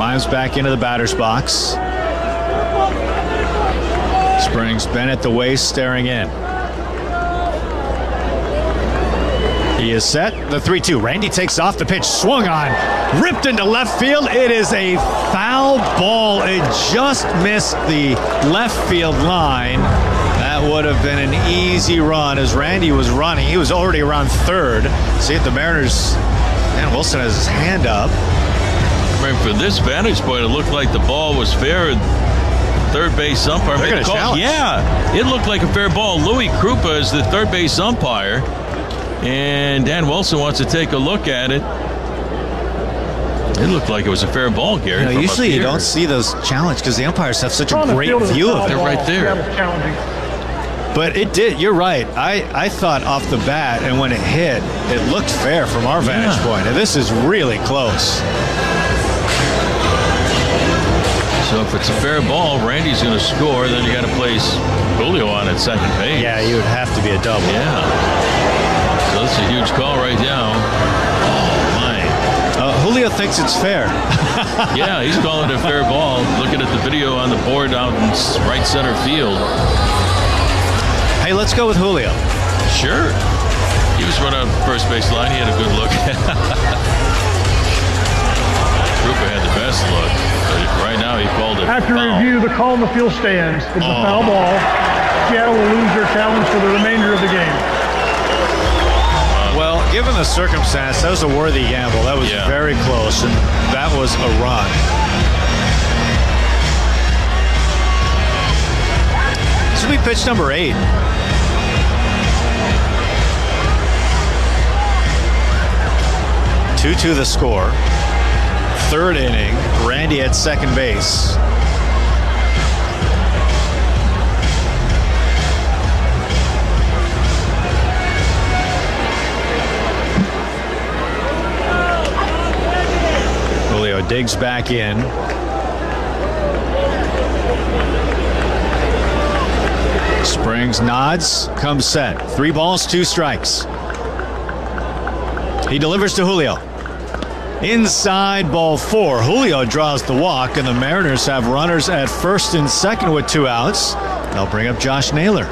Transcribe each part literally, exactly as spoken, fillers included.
Climbs back into the batter's box. Springs bent at the waist, staring in. He is set. The three two. Randy takes off. The pitch swung on. Ripped into left field. It is a foul ball. It just missed the left field line. That would have been an easy run as Randy was running. He was already around third. See if the Mariners... Man, Wilson has his hand up. Right, from this vantage point, it looked like the ball was fair. Third base umpire They're made the call. Challenge. Yeah, it looked like a fair ball. Louis Krupa is the third base umpire. And Dan Wilson wants to take a look at it. It looked like it was a fair ball, Gary. You know, usually you don't see those challenges because the umpires have such a great view of it. They're right there. But it did. You're right. I, I thought off the bat, and when it hit, it looked fair from our vantage Yeah. point. And this is really close. So if it's a fair ball, Randy's going to score. Then you got to place Julio on at second base. Yeah, you would have to be a double. Yeah. So that's a huge call right now. Oh, my. Uh, Julio thinks it's fair. Yeah, he's calling it a fair ball. Looking at the video on the board out in right center field. Hey, let's go with Julio. Sure. He was running out the first base line. He had a good look. Krupa had the best look. But right now he called it After foul. review, the call in the field stands. It's a Oh. foul ball. Seattle will lose their challenge for the remainder of the game. Well, given the circumstance, that was a worthy gamble. That was Yeah. very close, and that was a run. This will be pitch number eight. two two the score. Third inning, Randy at second base. Julio digs back in. Springs nods, comes set. Three balls, two strikes. He delivers to Julio. Inside, ball four. Julio draws the walk, and the Mariners have runners at first and second with two outs. They'll bring up Josh Naylor.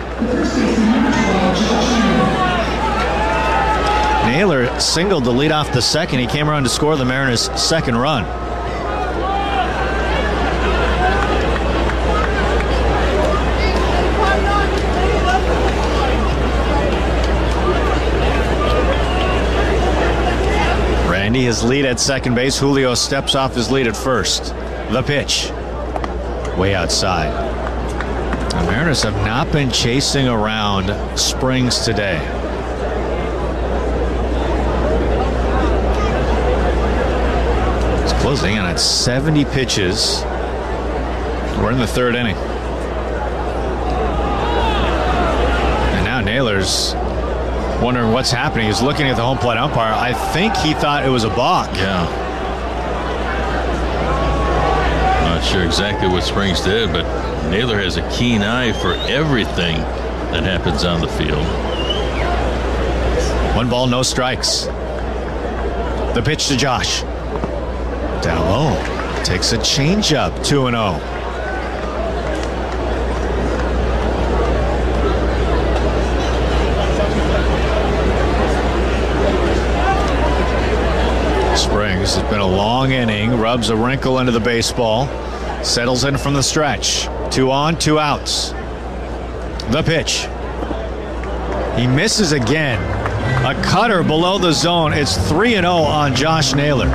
Naylor singled to lead off the second. He came around to score the Mariners' second run. Randy his lead at second base. Julio steps off his lead at first. The pitch. Way outside. The Mariners have not been chasing around Springs today. It's closing in at seventy pitches. We're in the third inning. And now Naylor's wondering what's happening. He's looking at the home plate umpire. I think he thought it was a balk. Yeah. Not sure exactly what Springs did, but Naylor has a keen eye for everything that happens on the field. One ball, no strikes. The pitch to Josh. Down low. Takes a changeup, two and oh. Springs, it's been a long inning, rubs a wrinkle into the baseball, settles in from the stretch. Two on, two outs. The pitch. He misses again. A cutter below the zone. It's three and oh on Josh Naylor.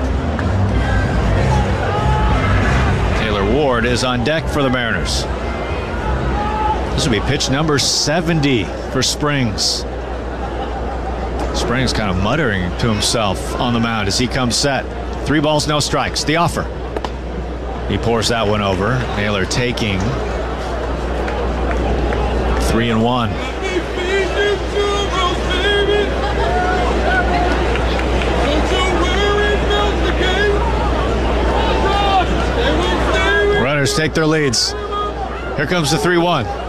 Taylor Ward is on deck for the Mariners. This will be pitch number seventy for Springs. Springs kind of muttering to himself on the mound as he comes set. Three balls, no strikes. The offer. He pours that one over. Naylor taking three and one. Runners take their leads. Here comes the three one.